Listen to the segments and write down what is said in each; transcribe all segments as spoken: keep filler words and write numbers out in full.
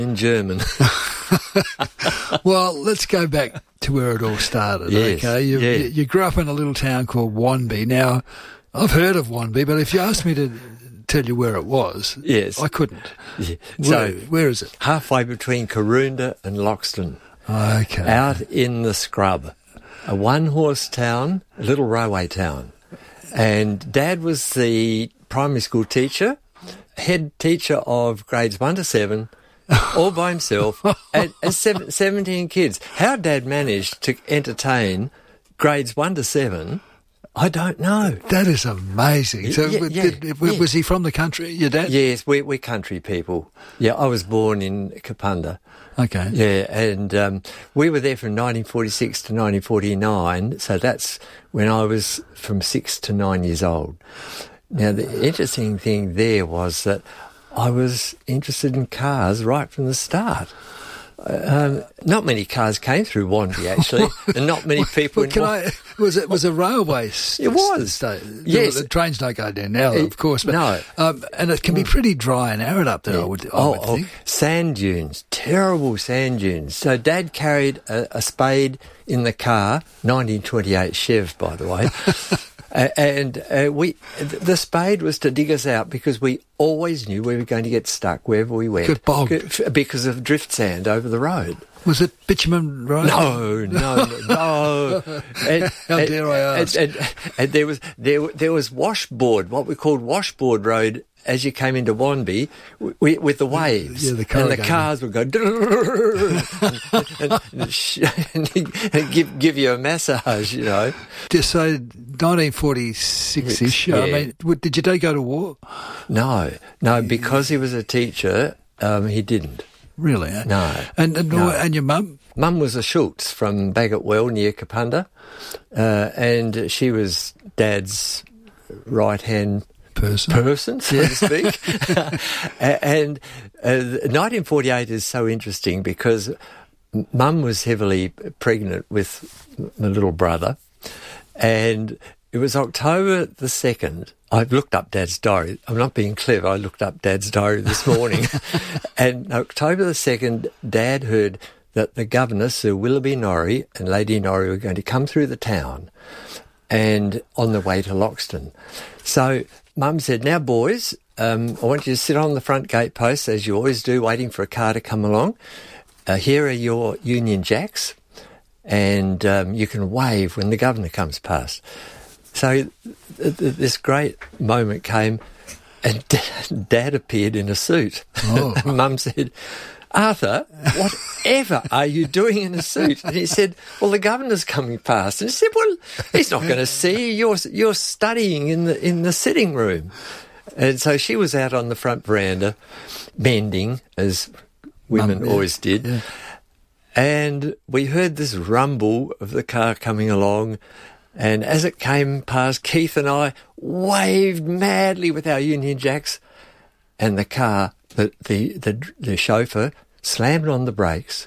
in German. Well, let's go back to where it all started. Yes, Okay, you, yeah. you, you grew up in a little town called Wanby. Now, I've heard of Wanby, but if you asked me to tell you where it was, Yes. I couldn't. Yeah. Where, So, where is it? halfway between Karoonda and Loxton, Okay. out in the scrub. A one-horse town, a little railway town. And Dad was the primary school teacher, head teacher of grades one to seven, all by himself, and, and seven, seventeen kids. How Dad managed to entertain grades one to seven, I don't know. That is amazing. So, Yeah, w- yeah, did, w- yeah. was he from the country, your dad? Yes, we're, we're country people. Yeah, I was born in Kapunda. Okay. Yeah, and um, we were there from nineteen forty-six to nineteen forty-nine, so that's when I was from six to nine years old. Now, the interesting thing there was that I was interested in cars right from the start. Um, not many cars came through Wanby, actually, and not many people Well, in can Wanby. I, was it was a railway st- It was. st- Yes. The trains don't go down now, It- of course. But, no. Um, and it can be pretty dry and arid up there, I would, I Oh, would oh, think. sand dunes, terrible sand dunes. So Dad carried a, a spade in the car, nineteen twenty-eight Chev, by the way. Uh, and uh, we, the spade was to dig us out because we always knew we were going to get stuck wherever we went. Get bogged. C- because of drift sand over the road. Was it bitumen road? No, no, no. And, How and- dare I ask? And, and, and there was there there was washboard, what we called washboard road, as you came into Wanby, w- with the waves. Yeah, the and the corrugated. cars would go and, and, sh- and give give you a massage, you know. Just so nineteen forty-six-ish, I Yeah. mean, w- did your dad go to war? No, no, because he was a teacher, um, he didn't. Really? eh? No. And and, No. and your mum? Mum was a Schultz from Bagot Well near Kapunda, uh, and she was Dad's right-hand Person. person, so to speak. A- and uh, nineteen forty-eight is so interesting because Mum was heavily pregnant with my little brother, and it was October the second. I looked up Dad's diary. I'm not being clever. I looked up Dad's diary this morning. And October the second, Dad heard that the governor, Sir Willoughby Norrie, and Lady Norrie were going to come through the town and on the way to Loxton. So Mum said, now, boys, um, I want you to sit on the front gate post, as you always do, waiting for a car to come along. Uh, here are your Union Jacks, and um, you can wave when the governor comes past. So th- th- this great moment came, and Dad, Dad appeared in a suit. Oh. And Mum said, Arthur, whatever are you doing in a suit? And he said, well, the governor's coming past. And he said, well, he's not going to see you. You're, you're studying in the in the sitting room. And so she was out on the front veranda, mending, as women Mum, yeah, always did. yeah. And we heard this rumble of the car coming along. And as it came past, Keith and I waved madly with our Union Jacks, and the car, the, the, the, the chauffeur, slammed on the brakes,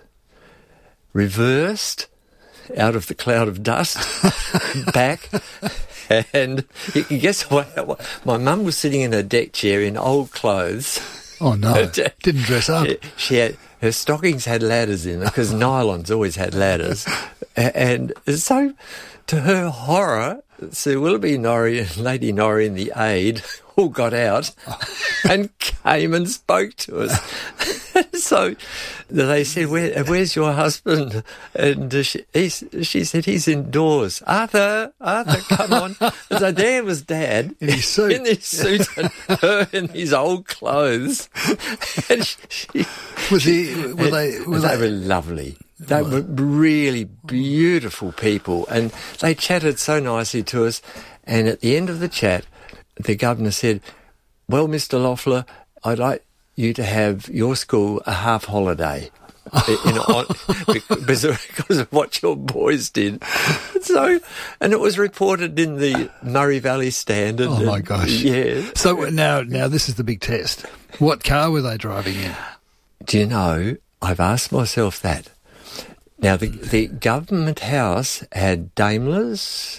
reversed out of the cloud of dust, back, and you can guess what? My mum was sitting in her deck chair in old clothes. Oh, no. Didn't dress up. She, she had, her stockings had ladders in them, because nylons always had ladders. A- And so, to her horror, Sir Willoughby Norrie and Lady Norrie and the aide all got out and came and spoke to us. So they said, Where, where's your husband? And uh, she, he, she said, he's indoors. Arthur, Arthur, come on. And so there was Dad In his suit. in his suit and her in his old clothes. And she, Was he, were they, were they they, were lovely. They were really beautiful people, and they chatted so nicely to us. And at the end of the chat, the governor said, well, Mister Loeffler, I'd like you to have your school a half holiday in, on, because, of, because of what your boys did. So, and it was reported in the Murray Valley Standard. oh, my and- gosh. Yeah. So now, now this is the big test. What car were they driving in? Do you know, I've asked myself that. Now, the, the government house had Daimlers,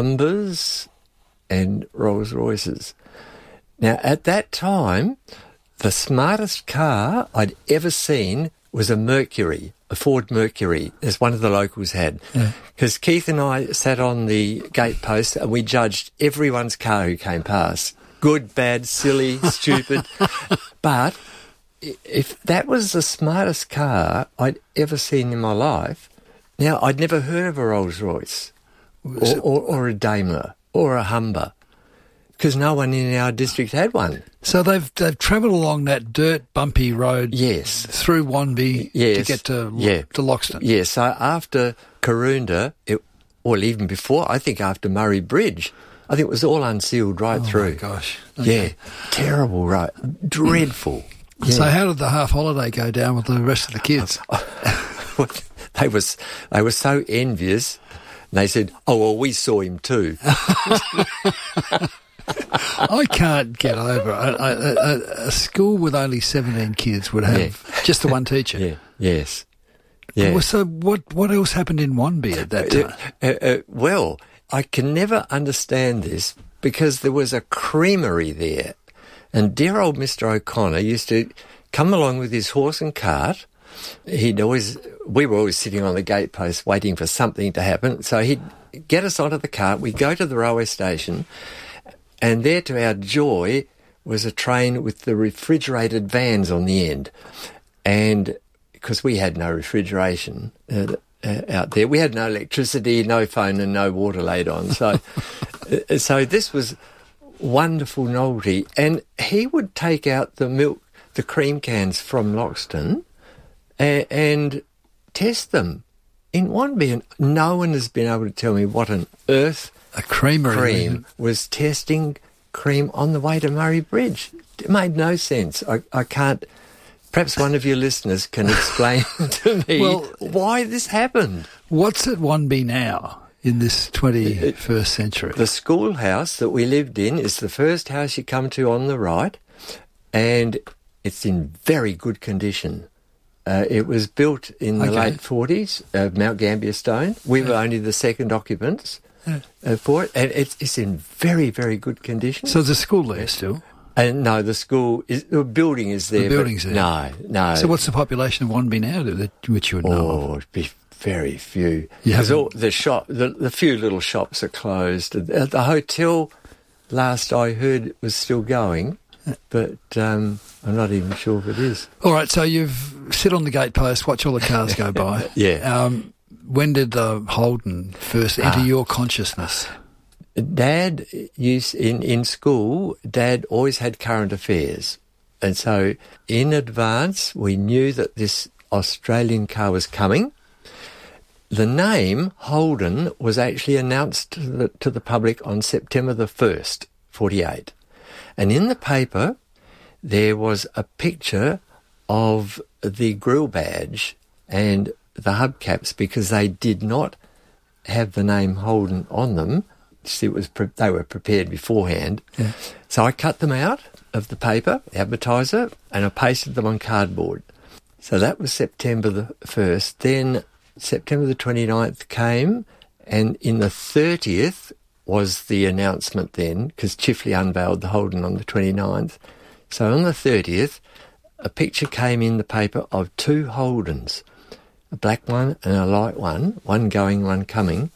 Humbers and Rolls Royces. Now, at that time, the smartest car I'd ever seen was a Mercury, a Ford Mercury, as one of the locals had. Because yeah. Keith and I sat on the gatepost and we judged everyone's car who came past. Good, bad, silly, stupid. But if that was the smartest car I'd ever seen in my life, now I'd never heard of a Rolls-Royce or, or, or a Daimler or a Humber, because no one in our district had one. So they've they've travelled along that dirt, bumpy road, yes, through Wanby, yes. to get to yeah. to Loxton. Yes. Yeah, so after Karoonda, it, or even before, I think after Murray Bridge, I think it was all unsealed right oh through. My gosh, okay. Yeah, terrible, right? Dreadful. Yeah. So how did the half holiday go down with the rest of the kids? they was they were so envious. And they said, "Oh well, we saw him too." I can't get over it. A, a, a school with only seventeen kids would have yeah. just the one teacher. Yeah. Yes. Yeah. Well, so what? What else happened in Wanby at that time? Uh, uh, uh, well, I can never understand this because there was a creamery there, and dear old Mister O'Connor used to come along with his horse and cart. He'd always, we were always sitting on the gatepost waiting for something to happen. So he'd get us onto the cart. We'd go to the railway station, and there, to our joy, was a train with the refrigerated vans on the end. And because we had no refrigeration uh, uh, out there, we had no electricity, no phone, and no water laid on. So, uh, so this was wonderful novelty. And he would take out the milk, the cream cans from Loxton, and, and test them in Wanby. And no one has been able to tell me what on earth a creamery cream was testing cream on the way to Murray Bridge. It made no sense. I, I can't... Perhaps one of your listeners can explain to me well, why this happened. What's at Wanby now in this twenty-first century? The schoolhouse that we lived in is the first house you come to on the right, and it's in very good condition. Uh, it was built in the okay. late forties, uh, Mount Gambier stone. We were only the second occupants yeah. uh, for it, and it's, it's in very, very good condition. So there's a school there still? And no, the school is the building is there. The building's but there. No, no. So what's the population of Wanby now, that, which you would know oh, of? it'd be very few. Because all the shop, the, the few little shops are closed. The, the hotel, last I heard, was still going, but um, I'm not even sure if it is. All right, so you've sit on the gatepost, watch all the cars go by. yeah. Um, when did the Holden first enter ah. your consciousness? Dad used in, in school, Dad always had current affairs. And so in advance, we knew that this Australian car was coming. The name Holden was actually announced to the, to the public on September the first, forty-eight. And in the paper, there was a picture of the grill badge and the hubcaps because they did not have the name Holden on them. It was pre- they were prepared beforehand. Yeah. So I cut them out of the paper, advertiser, and I pasted them on cardboard. So that was September the first. Then September the twenty-ninth came, and in the thirtieth was the announcement then, because Chifley unveiled the Holden on the twenty-ninth. So on the thirtieth, a picture came in the paper of two Holdens, a black one and a light one, one going, one coming.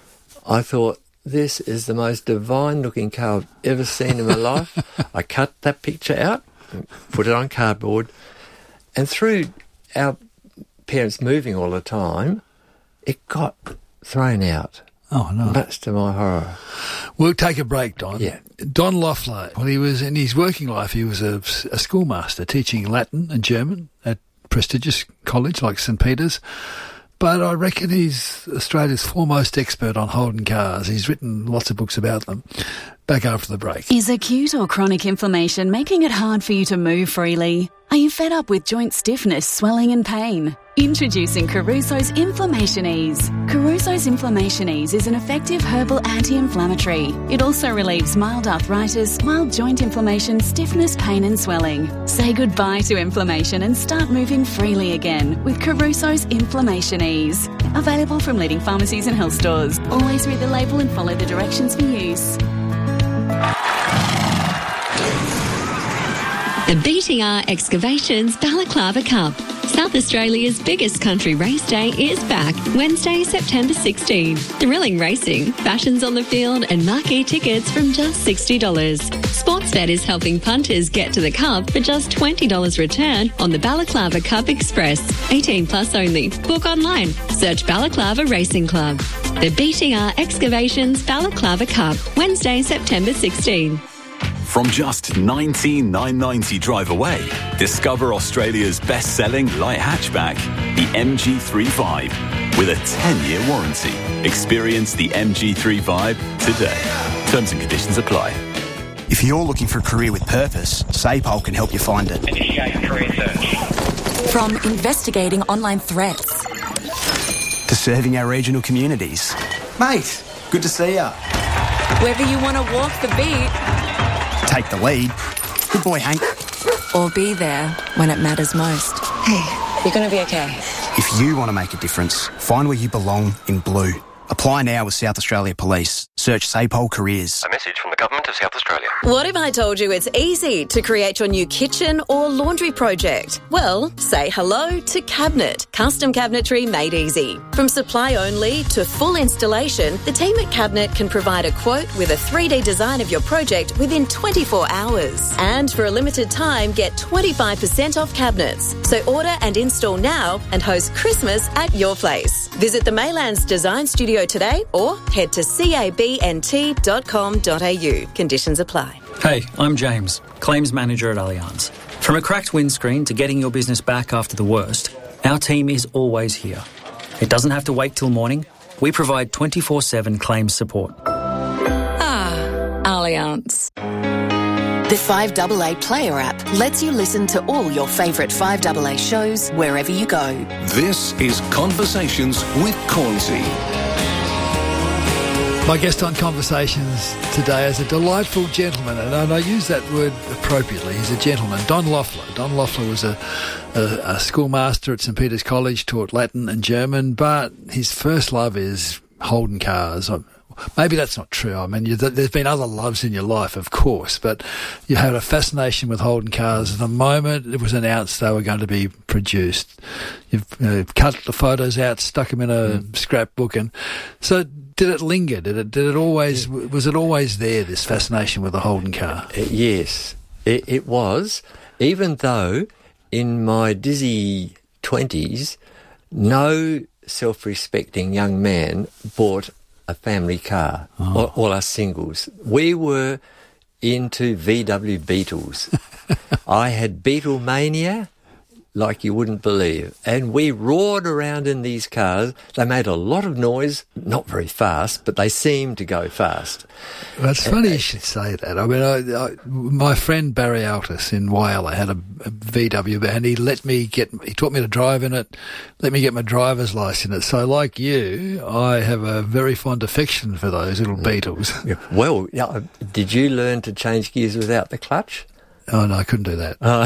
I thought, this is the most divine-looking car I've ever seen in my life. I cut that picture out, put it on cardboard, and through our parents moving all the time, it got thrown out. Oh, no. Much to my horror. We'll take a break, Don. Yeah. Don Loeffler, well, he was, in his working life, he was a, a schoolmaster teaching Latin and German at prestigious college like St Peter's. But I reckon he's Australia's foremost expert on Holden cars. He's written lots of books about them. Back after the break. Is acute or chronic inflammation making it hard for you to move freely? Are you fed up with joint stiffness, swelling and pain? Introducing Caruso's Inflammation Ease. Caruso's Inflammation Ease is an effective herbal anti-inflammatory. It also relieves mild arthritis, mild joint inflammation, stiffness, pain and swelling. Say goodbye to inflammation and start moving freely again with Caruso's Inflammation Ease. Available from leading pharmacies and health stores. Always read the label and follow the directions for use. The B T R Excavations Balaclava Cup. South Australia's biggest country race day is back Wednesday, September sixteenth. Thrilling racing, fashions on the field and marquee tickets from just sixty dollars. Sportsbet is helping punters get to the Cup for just twenty dollars return on the Balaclava Cup Express. eighteen plus only. Book online. Search Balaclava Racing Club. The B T R Excavations Balaclava Cup, Wednesday, September sixteenth. From just nineteen thousand nine hundred ninety drive away, discover Australia's best-selling light hatchback, the M G three Vibe, with a ten-year warranty. Experience the M G three Vibe today. Terms and conditions apply. If you're looking for a career with purpose, SAPOL can help you find it. Initiate career search. From investigating online threats to serving our regional communities. Mate, good to see ya. Whether you want to walk the beat, take the lead. Good boy, Hank. Or be there when it matters most. Hey, you're going to be okay. If you want to make a difference, find where you belong in blue. Apply now with South Australia Police. Search SAPOL Careers. A message from the Government of South Australia. What if I told you it's easy to create your new kitchen or laundry project? Well, say hello to Cabinet. Custom cabinetry made easy. From supply only to full installation, the team at Cabinet can provide a quote with a three D design of your project within twenty-four hours. And for a limited time, get twenty-five percent off cabinets. So order and install now and host Christmas at your place. Visit the Maylands Design Studio today or head to c a b n t dot com dot a u. Conditions apply. Hey, I'm James, Claims Manager at Allianz. From a cracked windscreen to getting your business back after the worst, our team is always here. It doesn't have to wait till morning. We provide twenty-four seven claims support. Ah, Allianz. The five A A Player app lets you listen to all your favourite five A A shows wherever you go. This is Conversations with Cornsey. My guest on Conversations today is a delightful gentleman, and I use that word appropriately. He's a gentleman. Don Loeffler. Don Loeffler was a, a, a schoolmaster at St Peter's College, taught Latin and German, but his first love is Holden cars. Maybe that's not true. I mean, you, there's been other loves in your life, of course, but you had a fascination with Holden cars. The moment it was announced they were going to be produced, you've uh, cut the photos out, stuck them in a mm. scrapbook, and so did it linger? Did it? Did it always? Yeah. Was it always there? This fascination with the Holden car? Uh, yes, it, it was. Even though in my dizzy twenties, no self-respecting young man bought a family car, oh. all, all us singles. We were into V W Beetles. I had Beatlemania like you wouldn't believe. And we roared around in these cars. They made a lot of noise, not very fast, but they seemed to go fast. Well, it's funny uh, you should say that. I mean, I, I, my friend Barry Altus in Whyalla had a, a V W, and he let me get, he taught me to drive in it, let me get my driver's license in it. So like you, I have a very fond affection for those little Beetles. Well, yeah, did you learn to change gears without the clutch? Oh, no, I couldn't do that. Uh,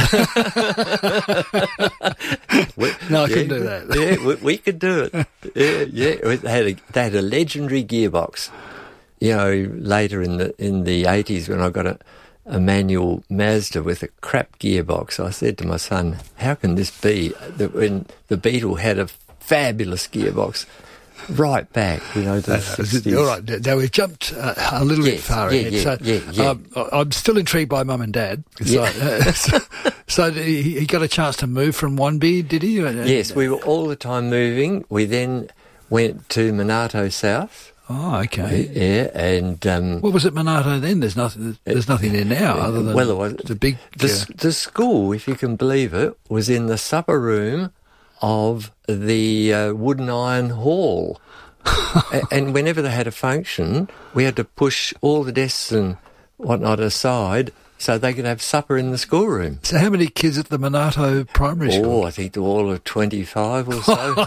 we, no, I yeah, couldn't do that. yeah, we, we could do it. Yeah, yeah. They had a, they had a legendary gearbox. You know, later in the in the eighties when I got a, a manual Mazda with a crap gearbox, I said to my son, how can this be that when the Beetle had a fabulous gearbox? Right back, you know, the uh, all right, now we've jumped uh, a little yes, bit far yeah, ahead. Yeah, so yeah, yeah. Um, I'm still intrigued by Mum and Dad. So, Yeah. uh, so, so he, he got a chance to move from Wanby, did he? Yes, we were all the time moving. We then went to Monarto South. Oh, okay. Yeah, and um, what was it, Monarto then? There's nothing. There's nothing there now, other than well, it was, the big. The, uh, the school, if you can believe it, was in the supper room of the uh, Wooden Iron Hall. And whenever they had a function, we had to push all the desks and whatnot aside so they could have supper in the schoolroom. So how many kids at the Monarto Primary School? Oh, I think they're all of twenty-five or so.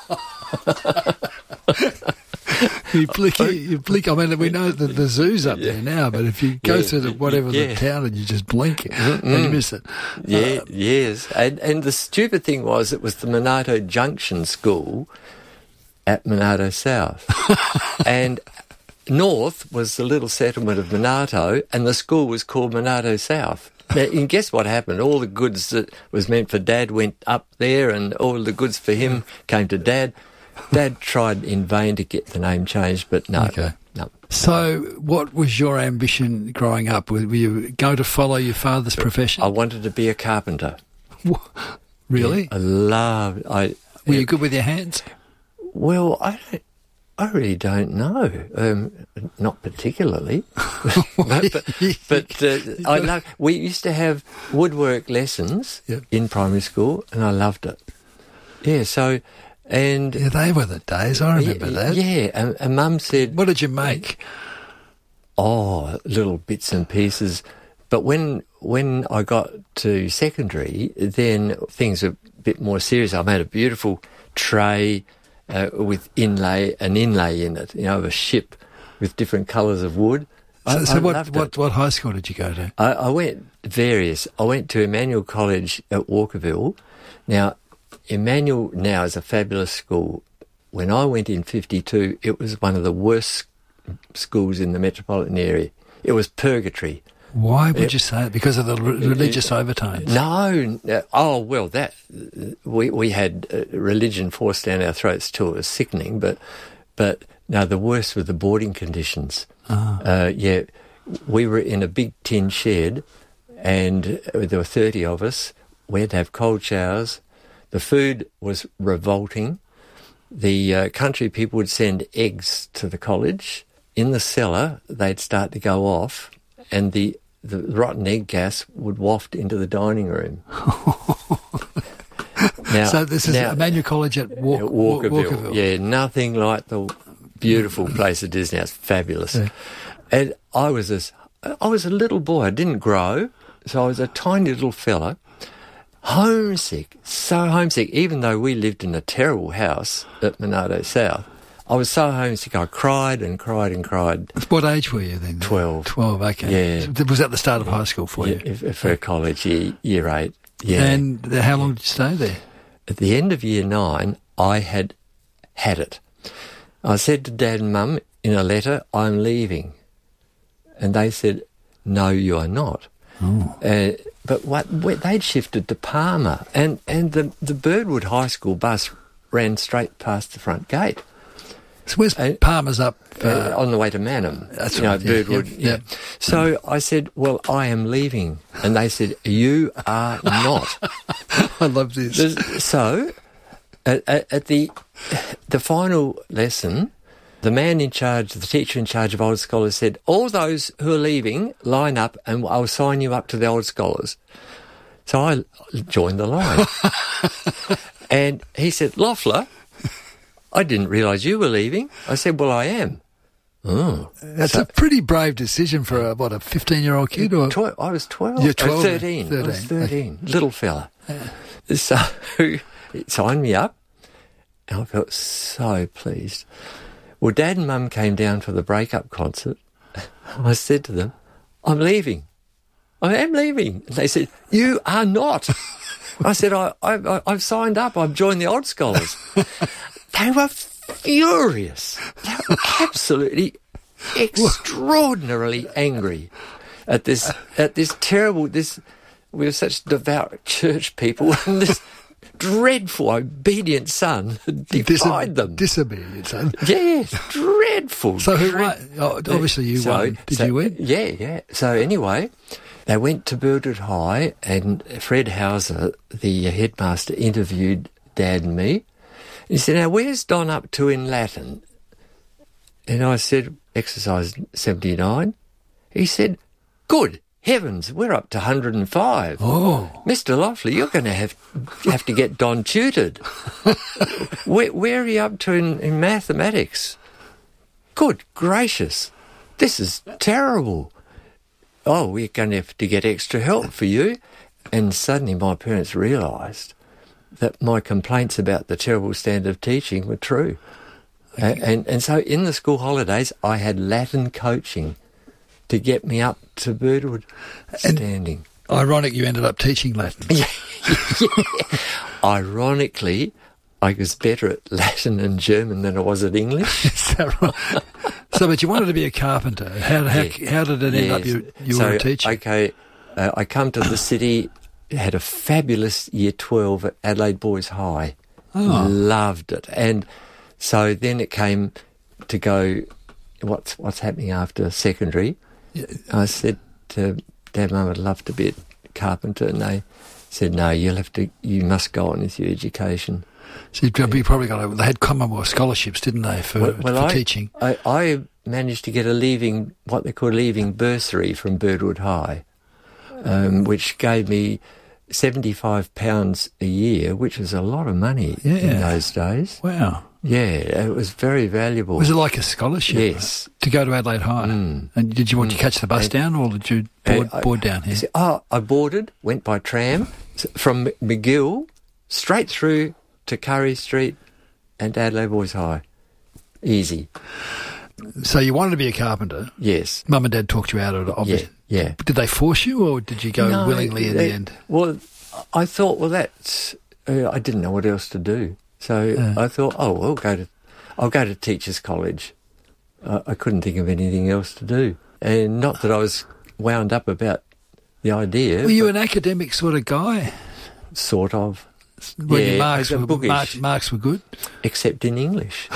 you blink, you blink. I mean, we know that the zoo's up yeah. there now, but if you go yeah. to the, whatever yeah. the town and you just blink mm-hmm. and you miss it. Yeah, uh, yes. And, and the stupid thing was it was the Monarto Junction School at Monarto South. And north was the little settlement of Monarto, and the school was called Monarto South. Now, and guess what happened? All the goods that was meant for Dad went up there, and all the goods for him came to Dad. Dad tried in vain to get the name changed, but no. Okay. No. So what was your ambition growing up? Were you going to follow your father's profession? I wanted to be a carpenter. Really? Yeah, I loved... I, Were you good with your hands? Well, I don't... I really don't know. Um, not particularly, but but, but uh, I love. We used to have woodwork lessons yep. in primary school, and I loved it. Yeah. So, and yeah, they were the days. I remember yeah, that. Yeah. And, and Mum said, "What did you make?" Oh, little bits and pieces. But when when I got to secondary, then things were a bit more serious. I made a beautiful tray. Uh, with inlay, an inlay in it, you know, of a ship with different colours of wood. So, I, so I what, loved what, it. what high school did you go to? I, I went various. I went to Emmanuel College at Walkerville. Now, Emmanuel now is a fabulous school. When I went in fifty-two, it was one of the worst schools in the metropolitan area. It was purgatory. Why would it, you say it? Because of the re- religious overtones? No. Uh, oh, well, that we we had uh, religion forced down our throats too. It was sickening. But, but no, the worst were the boarding conditions. Oh. Uh, yeah, we were in a big tin shed and there were thirty of us. We had to have cold showers. The food was revolting. The uh, country people would send eggs to the college. In the cellar, they'd start to go off. And the, the rotten egg gas would waft into the dining room. now, so this is now, Emmanuel College at Walk, Walkerville. Walkerville. Yeah, nothing like the beautiful place it is now. It's fabulous. Yeah. And I was a, I was a little boy. I didn't grow, so I was a tiny little fella. Homesick, so homesick. Even though we lived in a terrible house at Monardo South, I was so homesick, I cried and cried and cried. What age were you then? Twelve. Twelve, okay. Yeah. Was that the start of high school for yeah, you? For college, year, year eight. Yeah. And how long did you stay there? At the end of year nine, I had had it. I said to Dad and Mum in a letter, I'm leaving. And they said, no, you are not. Oh. Uh, but what, they'd shifted to Palmer, and, and the, the Birdwood High School bus ran straight past the front gate. So where's uh, Palmer's up? Uh, uh, on the way to Manham. That's you know, right. Birdwood. Yeah, yeah. yeah. So I said, well, I am leaving. And they said, you are not. I love this. So at, at the the final lesson, the man in charge, the teacher in charge of Old Scholars said, all those who are leaving, line up and I'll sign you up to the Old Scholars. So I joined the line. And he said, Loeffler, I didn't realise you were leaving. I said, well, I am. Oh. That's so, a pretty brave decision for, a, what, a fifteen-year-old kid? Or? Tw- I was twelve. You're twelve? Oh, thirteen. thirteen. I was thirteen. Little fella. Yeah. So he signed me up, and I felt so pleased. Well, Dad and Mum came down for the break-up concert. I said to them, I'm leaving. I am leaving. And they said, you are not. I said, I, I, I've signed up. I've joined the Old Scholars. They were furious. They were absolutely extraordinarily angry at this at this terrible this we were such devout church people, and this dreadful obedient son defied Diso- them. Disobedient son. Yes, dreadful. So who dread- won? Oh, obviously you so, won. Did so, you win? Yeah, yeah. So anyway, they went to Birdwood High, and Fred Hauser, the headmaster, interviewed Dad and me. He said, now, where's Don up to in Latin? And I said, exercise seventy-nine. He said, good heavens, we're up to one hundred and five. Oh. Mister Loeffler, you're going to have have to get Don tutored. where, where are you up to in, in mathematics? Good gracious, this is terrible. Oh, we're going to have to get extra help for you. And suddenly my parents realised that my complaints about the terrible standard of teaching were true. And, and and so in the school holidays, I had Latin coaching to get me up to Birdwood standing. And ironic, you ended up teaching Latin. Yeah, yeah. Ironically, I was better at Latin and German than I was at English. Is that right? So, but you wanted to be a carpenter. How, how, yeah. how did it end yes. up you, you so, were a teacher? Okay, uh, I come to the city, had a fabulous year twelve at Adelaide Boys High. Oh. Loved it. And so then it came to go, what's what's happening after secondary? Yeah. I said to Dad, Mum, I'd love to be a carpenter. And they said, no, you'll have to, you must go on with your education. So you probably, probably got a, they had Commonwealth scholarships, didn't they, for, well, well, for I, teaching? I, I managed to get a leaving, what they call leaving bursary from Birdwood High, um, which gave me seventy-five pounds a year, which was a lot of money yeah. in those days. Wow. Yeah, it was very valuable. Was it like a scholarship? Yes. To go to Adelaide High? Mm. And did you want mm. to catch the bus and, down, or did you board, I, board down here? See, oh, I boarded, went by tram from McGill straight through to Curry Street and Adelaide Boys High. Easy. So you wanted to be a carpenter? Yes. Mum and Dad talked you out of it, obviously. Yeah, yeah. Did they force you, or did you go no, willingly in they, the end? Well, I thought, well, that's... Uh, I didn't know what else to do. So yeah. I thought, oh, well, I'll go to, I'll go to Teachers College. Uh, I couldn't think of anything else to do. And not that I was wound up about the idea. Were you an academic sort of guy? Sort of. When yeah, your marks were, bookish, marks, marks were good? Except in English.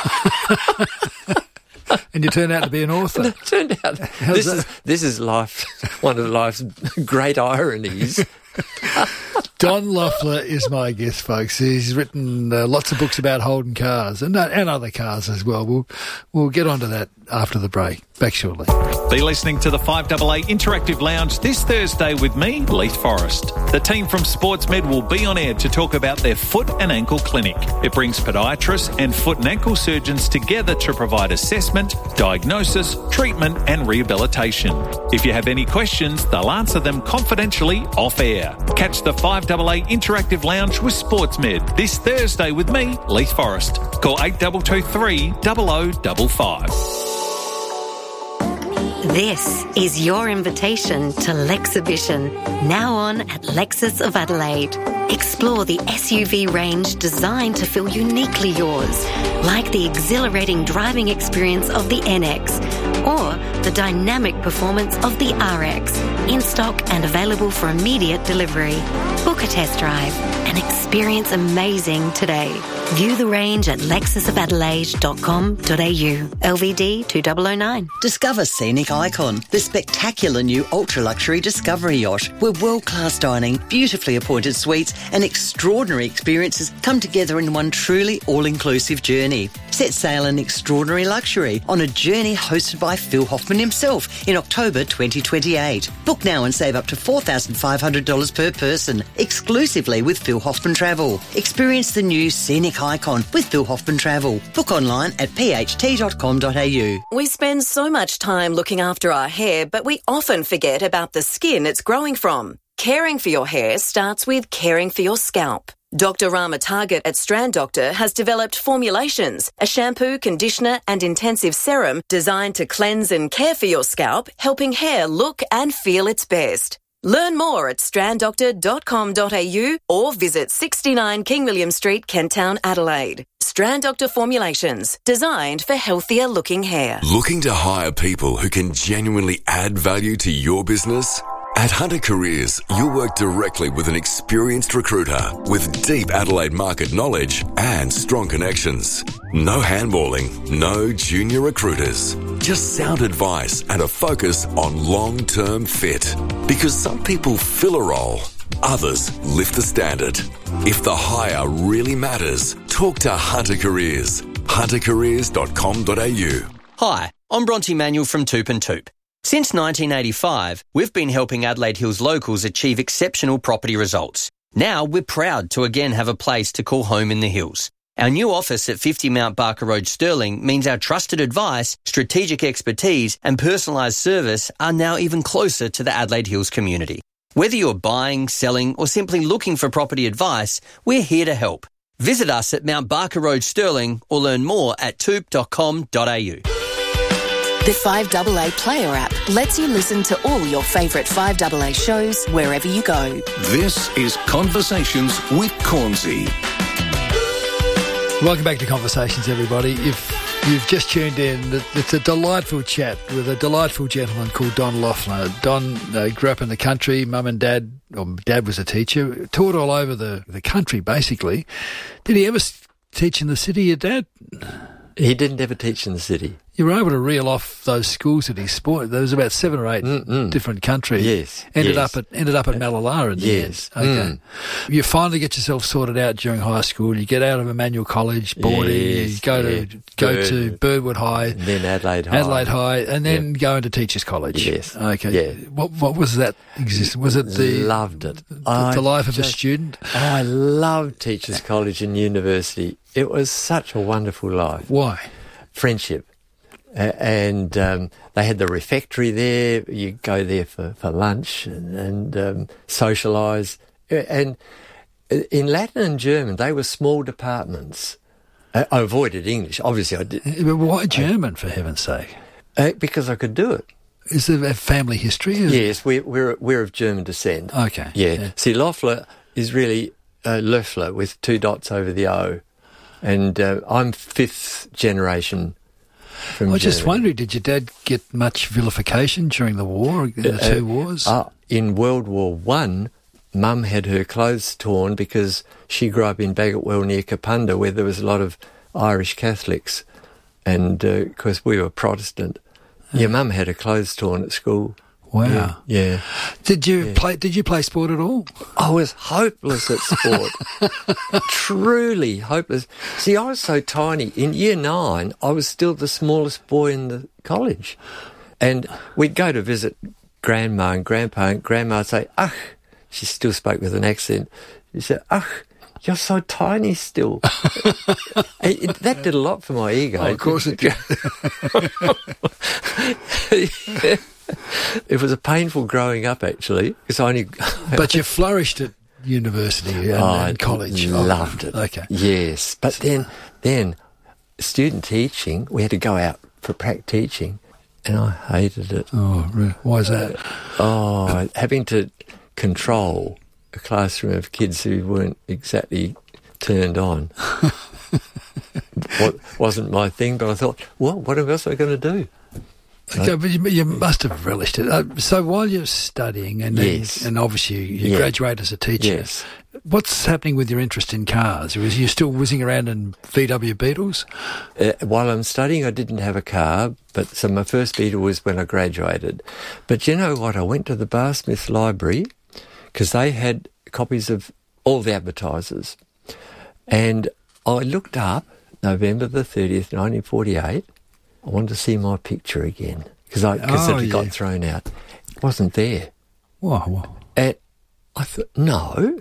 And you turned out to be an author. It turned out. This is, this is life, one of life's great ironies. Don Loeffler is my guest, folks. He's written uh, lots of books about Holden cars and uh, and other cars as well. We'll we'll get onto that after the break. Back shortly. Be listening to the five A A Interactive Lounge this Thursday with me, Leith Forrest. The team from SportsMed will be on air to talk about their foot and ankle clinic. It brings podiatrists and foot and ankle surgeons together to provide assessment, diagnosis, treatment and rehabilitation. If you have any questions, they'll answer them confidentially off air. Catch the five A A Interactive Lounge with SportsMed this Thursday with me, Leith Forrest. Call eight two two three, zero zero five five. This is your invitation to Lexhibition, now on at Lexus of Adelaide. Explore the S U V range designed to feel uniquely yours, like the exhilarating driving experience of the N X or the dynamic performance of the R X, in stock and available for immediate delivery. Book a test drive and experience amazing today. View the range at lexus of adelaide dot com dot a u. L V D two thousand nine. Discover Scenic Icon, the spectacular new ultra-luxury Discovery yacht, where world-class dining, beautifully appointed suites and extraordinary experiences come together in one truly all-inclusive journey. Set sail in extraordinary luxury on a journey hosted by Phil Hoffman himself in October twenty twenty-eight. Book now and save up to four thousand five hundred dollars per person, exclusively with Phil Hoffman Travel. Experience the new Scenic Icon with Phil Hoffman Travel. Book online at p h t dot com dot a u. We spend so much time looking after our hair, but we often forget about the skin it's growing from. Caring for your hair starts with caring for your scalp. Doctor Rama Target at Strand Doctor has developed formulations, a shampoo, conditioner and intensive serum designed to cleanse and care for your scalp, helping hair look and feel its best. Learn more at strand doctor dot com dot a u or visit sixty-nine King William Street, Kent Town, Adelaide. Strand Doctor Formulations, designed for healthier looking hair. Looking to hire people who can genuinely add value to your business? At Hunter Careers, you'll work directly with an experienced recruiter with deep Adelaide market knowledge and strong connections. No handballing, no junior recruiters. Just sound advice and a focus on long-term fit. Because some people fill a role, others lift the standard. If the hire really matters, talk to Hunter Careers. hunter careers dot com dot a u. Hi, I'm Bronte Manuel from Toop and Toop. Since nineteen eighty-five, we've been helping Adelaide Hills locals achieve exceptional property results. Now we're proud to again have a place to call home in the hills. Our new office at fifty Mount Barker Road, Stirling, means our trusted advice, strategic expertise and personalised service are now even closer to the Adelaide Hills community. Whether you're buying, selling or simply looking for property advice, we're here to help. Visit us at Mount Barker Road, Stirling or learn more at toop dot com dot a u. The five A A Player app lets you listen to all your favourite five A A shows wherever you go. This is Conversations with Cornsey. Welcome back to Conversations, everybody. If You've just tuned in. It's a delightful chat with a delightful gentleman called Don Loeffler. Don uh, grew up in the country. Mum and dad, or dad was a teacher, taught all over the, the country, basically. Did he ever teach in the city, your dad? He didn't ever teach in the city. You were able to reel off those schools that he sport. There was about seven or eight Mm-mm. different countries. Yes. Ended yes. up at ended up at Malala in the yes. end. Okay. Mm. You finally get yourself sorted out during high school. You get out of Emmanuel College, boarding. Yes, you go yeah. to go Bird, to Birdwood High, and then Adelaide High, Adelaide High, and then yep. go into Teachers College. Yes. Okay. Yeah. What what was that existence? Was it the loved it? The, the life of just, a student. Oh, I loved Teachers College and university. It was such a wonderful life. Why? Friendship. Uh, and um, they had the refectory there. You go there for, for lunch and, and um, socialise. And in Latin and German, they were small departments. I, I avoided English. Obviously, I did. But why German, I, for heaven's sake? Uh, because I could do it. Is there a family history? Yes, we're, we're, we're of German descent. Okay. Yeah. yeah. See, Loeffler is really uh, Loeffler with two dots over the O. And uh, I'm fifth generation from I was just Germany. wondering, did your dad get much vilification during the war, the uh, two wars? Uh, in World War One, Mum had her clothes torn because she grew up in Bagotwell near Kapunda, where there was a lot of Irish Catholics, and because uh, we were Protestant. Yeah, yeah Mum had her clothes torn at school. Wow. Yeah. yeah. Did you yeah. play? Did you play sport at all? I was hopeless at sport. Truly hopeless. See, I was so tiny. In year nine, I was still the smallest boy in the college. And we'd go to visit Grandma and Grandpa, and Grandma would say, "Ach," she still spoke with an accent. She said, "Ach, you're so tiny still." it, it, that did a lot for my ego. Oh, of course it did. yeah. It was a painful growing up, actually, because I only. But you flourished at university and, oh, and college. I loved it. Okay. Yes, but then, then, student teaching, we had to go out for prac teaching, and I hated it. Oh, really? Why is that? Oh, having to control a classroom of kids who weren't exactly turned on. What wasn't my thing, but I thought, well, what else am I going to do? Okay, but you, you must have relished it. Uh, so while you're studying, and yes. and, and obviously you yeah. graduate as a teacher, yes. what's happening with your interest in cars? Was you still whizzing around in V W Beetles? Uh, while I'm studying, I didn't have a car, but so my first Beetle was when I graduated. But you know what? I went to the Bar Smith Library because they had copies of all the advertisers, and I looked up November the thirtieth, nineteen forty-eight. I wanted to see my picture again because I because oh, it had yeah. got thrown out. It wasn't there. Whoa, whoa. And I thought, no.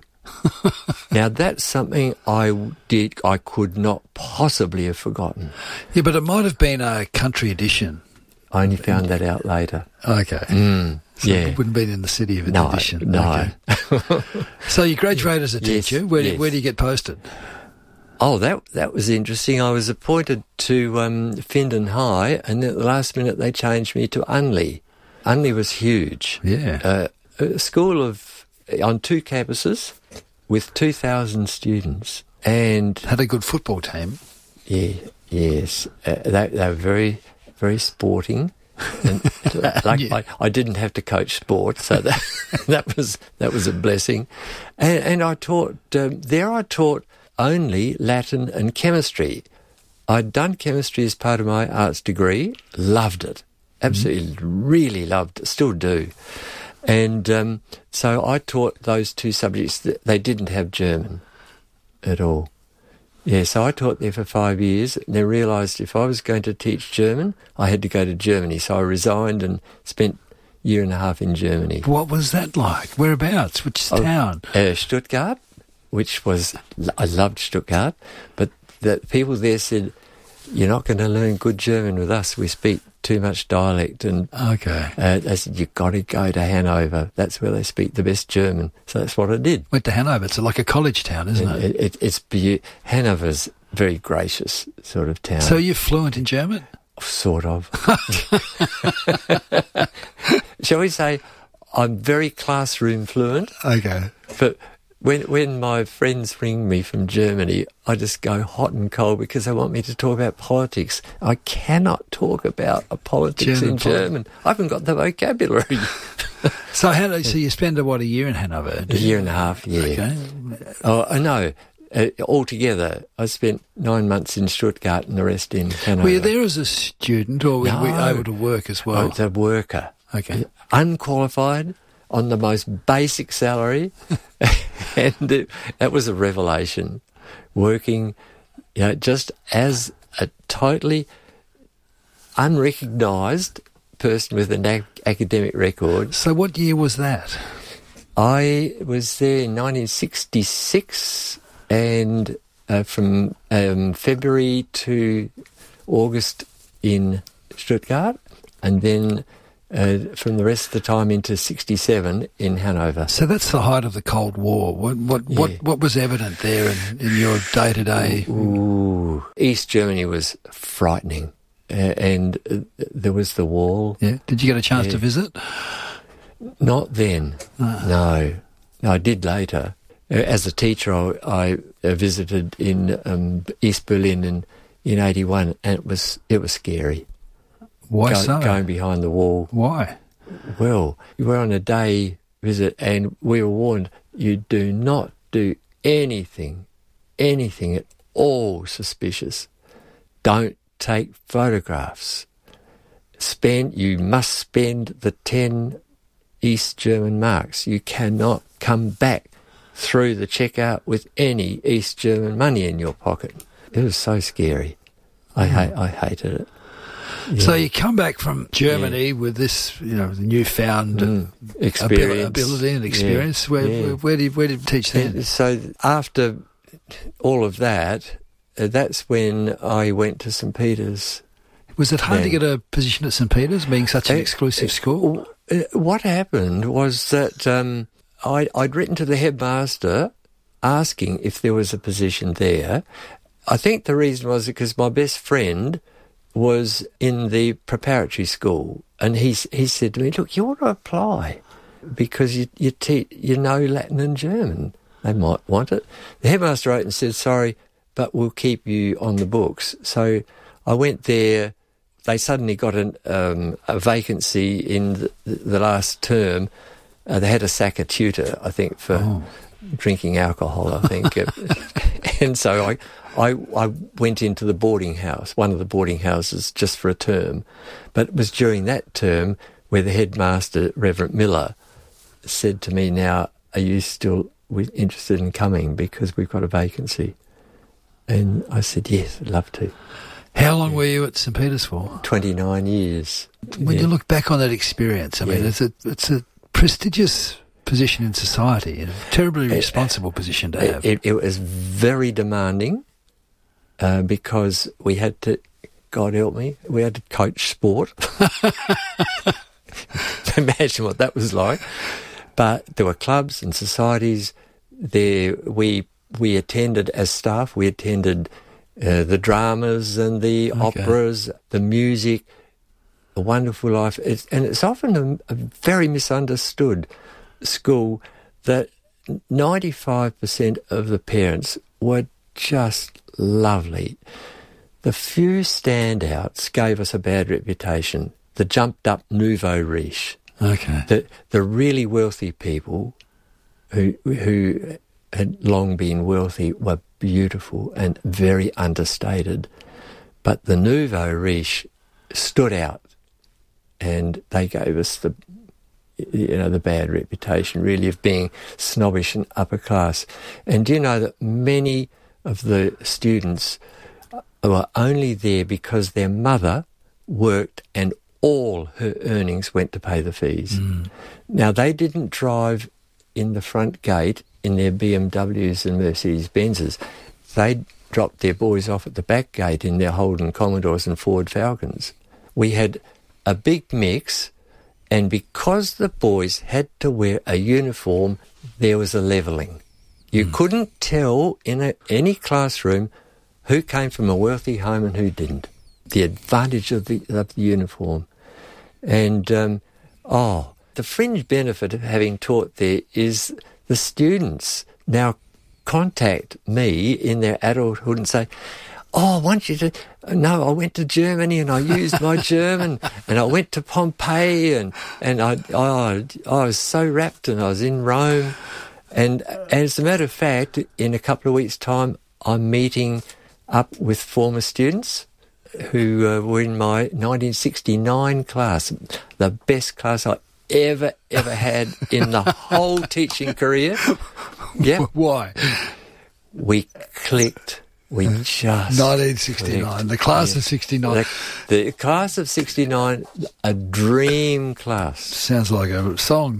Now that's something I did. I could not possibly have forgotten. Yeah, but it might have been a country edition. I only found that out later. Okay. Mm, so yeah. It wouldn't have been in the city of no, edition. No. Okay. So you graduated as a teacher. Yes, where, yes. do, where do you get posted? Oh, that that was interesting. I was appointed to um, Findon High, and at the last minute they changed me to Unley. Unley was huge. Yeah. Uh, a school of on two campuses with two thousand students, and had a good football team. Yeah. Yes. Uh, they, they were very very sporting. And like yeah. I, I didn't have to coach sport, so that that was that was a blessing. And, and I taught um, there. I taught. Only Latin and chemistry. I'd done chemistry as part of my arts degree, loved it, absolutely mm-hmm. really loved it, still do. And um, so I taught those two subjects. That they didn't have German at all. Yeah, so I taught there for five years and then realised if I was going to teach German, I had to go to Germany. So I resigned and spent a year and a half in Germany. What was that like? Whereabouts? Which oh, town? Uh, Stuttgart. Which was, I loved Stuttgart, but the people there said, you're not going to learn good German with us. We speak too much dialect. And okay. uh, they said, you've got to go to Hanover. That's where they speak the best German. So that's what I did. Went to Hanover. It's like a college town, isn't and it? it, it it's be- Hanover's a very gracious sort of town. So you're fluent in German? Sort of. Shall we say I'm very classroom fluent? Okay. But When when my friends ring me from Germany, I just go hot and cold because they want me to talk about politics. I cannot talk about a politics German in poli- German. I haven't got the vocabulary. So how do, so you spend a, what, a year in Hanover? A year and a half, yeah. Okay. Oh, I know. Uh, altogether, I spent nine months in Stuttgart and the rest in Hanover. Were you there as a student or were No. you able to work as well? I was a worker. Okay. Unqualified, on the most basic salary. And it, that was a revelation. Working, you know, just as a totally unrecognised person with an ac- academic record. So what year was that? I was there in nineteen sixty-six, and uh, from um, February to August in Stuttgart, and then uh, from the rest of the time into sixty-seven in Hanover. So that's the height of the Cold War. What what Yeah. what, what was evident there in, in your day to day? Ooh, East Germany was frightening, uh, and uh, there was the wall. Yeah. Did you get a chance Yeah. to visit? Not then. Ah. No. No, I did later. Uh, As a teacher, I, I uh, visited in um, East Berlin in, in eighty-one, and it was it was scary. Why Go- so? Going behind the wall. Why? Well, we were on a day visit, and we were warned, you do not do anything, anything at all suspicious. Don't take photographs. Spend. You must spend the ten East German marks. You cannot come back through the checkout with any East German money in your pocket. It was so scary. I ha- I hated it. So Yeah. you come back from Germany with this, you know, newfound Mm. uh, Experience. abil- ability and Yeah. experience. Where, Yeah. where where did where did you teach then? And so after all of that, uh, that's when I went to Saint Peter's. Was it hard to then. get a position at Saint Peter's, being such an Uh, exclusive school? Uh, What happened was that um, I, I'd written to the headmaster asking if there was a position there. I think the reason was because my best friend was in the preparatory school, and he he said to me, "Look, you ought to apply because you you, te- you know Latin and German. They might want it." The headmaster wrote and said, "Sorry, but we'll keep you on the books." So I went there. They suddenly got an, um, a vacancy in the, the last term. Uh, they had a sack a tutor, I think, for Oh. drinking alcohol, I think. And so I, I, I went into the boarding house, one of the boarding houses, just for a term. But it was during that term where the headmaster, Reverend Miller, said to me, "Now, are you still wi- interested in coming because we've got a vacancy?" And I said, "Yes, I'd love to." How long were you at Saint Peter's for? twenty-nine years. When Yeah. you look back on that experience, I mean, Yeah. it's a it's a prestigious position in society, a terribly responsible position to have. It, it was very demanding uh, because we had to, God help me, we had to coach sport. Imagine what that was like. But there were clubs and societies there. We we attended as staff. We attended uh, the dramas and the Okay. operas, the music, A Wonderful Life. It's, and it's often a, a very misunderstood school that ninety-five percent of the parents were just lovely. The few standouts gave us a bad reputation. The jumped up nouveau riche. Okay. The the really wealthy people who who had long been wealthy were beautiful and very understated. But the nouveau riche stood out, and they gave us the you know the bad reputation really of being snobbish and upper class. And do you know that many of the students were only there because their mother worked and all her earnings went to pay the fees. Mm. Now, they didn't drive in the front gate in their B M Ws and Mercedes-Benzes. They dropped their boys off at the back gate in their Holden Commodores and Ford Falcons. We had a big mix, and because the boys had to wear a uniform, there was a levelling. You Mm. couldn't tell in a, any classroom who came from a wealthy home and who didn't. The advantage of the, of the uniform. And, um, oh, the fringe benefit of having taught there is the students now contact me in their adulthood and say, oh, I want you to... No, I went to Germany and I used my German and I went to Pompeii and, and I, oh, I was so rapt and I was in Rome. And as a matter of fact, in a couple of weeks' time, I'm meeting up with former students who uh, were in my nineteen sixty-nine class, the best class I ever, ever had in the whole teaching career. Yeah. Why? We clicked. We just... nineteen sixty-nine, clicked. The class yeah. of sixty-nine. The, the class of sixty-nine, a dream class. Sounds like a song.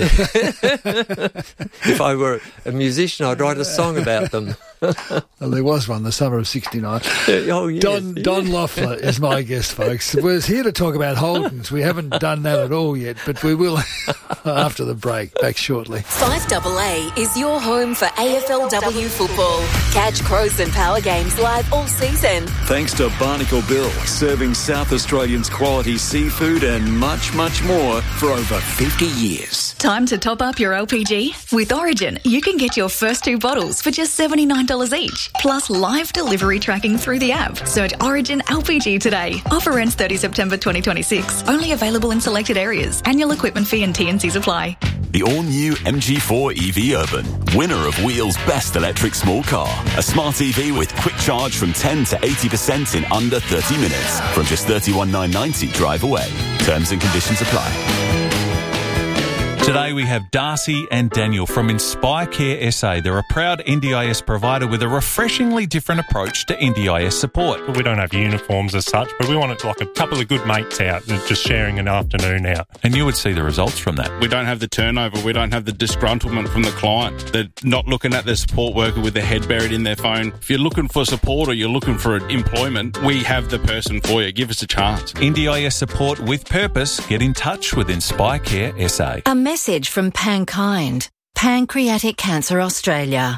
If I were a musician, I'd write a song about them. Well, there was one, the summer of sixty-nine. Oh, yes. Don, Don Loeffler is my guest, folks. We're here to talk about Holdens. We haven't done that at all yet, but we will after the break. Back shortly. five double A is your home for A F L W football. Catch Crows and Power games live all season. Thanks to Barnacle Bill, serving South Australians quality seafood and much, much more for over fifty years. Time to top up your L P G? With Origin, you can get your first two bottles for just seventy-nine dollars each, plus live delivery tracking through the app. Search Origin L P G today. Offer ends thirtieth of September twenty twenty-six. Only available in selected areas. Annual equipment fee and T and Cs apply. The all-new M G four E V Urban, winner of Wheel's Best Electric Small Car. A smart E V with quick charge from ten to eighty percent in under thirty minutes. From just thirty-one thousand nine hundred ninety drive away. Terms and conditions apply. Today we have Darcy and Daniel from Inspire Care S A. They're a proud N D I S provider with a refreshingly different approach to N D I S support. We don't have uniforms as such, but we want it to like a couple of good mates out just sharing an afternoon out. And you would see the results from that. We don't have the turnover. We don't have the disgruntlement from the client. They're not looking at their support worker with their head buried in their phone. If you're looking for support or you're looking for employment, we have the person for you. Give us a chance. N D I S support with purpose. Get in touch with Inspire Care S A. A message from Pankind, Pancreatic Cancer Australia.